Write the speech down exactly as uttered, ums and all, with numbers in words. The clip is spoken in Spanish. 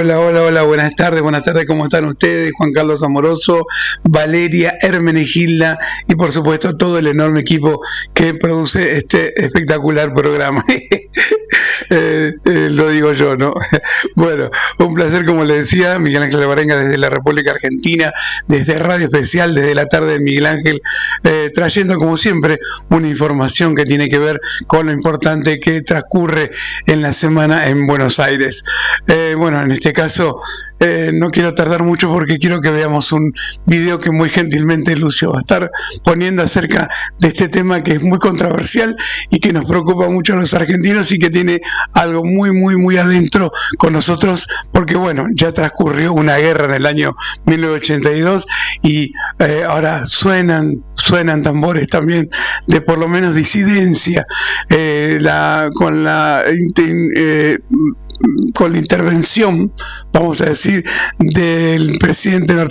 Hola, hola, hola, buenas tardes, buenas tardes, ¿cómo están ustedes? Juan Carlos Amoroso, Valeria Hermenegilda y por supuesto todo el enorme equipo que produce este espectacular programa. eh, eh, lo digo yo, ¿no? Bueno, un placer, como le decía, Miguel Ángel Alvarenga desde la República Argentina, desde Radio Especial, desde la tarde de Miguel Ángel, eh, trayendo como siempre una información que tiene que ver con lo importante que transcurre en la semana en Buenos Aires. Eh, bueno, en este caso eh, no quiero tardar mucho porque quiero que veamos un video que muy gentilmente Lucio va a estar poniendo acerca de este tema que es muy controversial y que nos preocupa mucho a los argentinos y que tiene algo muy, muy, muy adentro con nosotros, porque bueno, ya transcurrió una guerra en el año mil novecientos ochenta y dos y eh, ahora suenan, suenan tambores también de por lo menos disidencia, eh, la, con la eh, con la intervención, vamos a decir, del presidente norteamericano